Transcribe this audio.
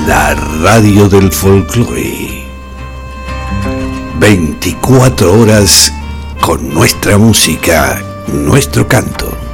La radio del folclore. 24 horas con nuestra música, nuestro canto.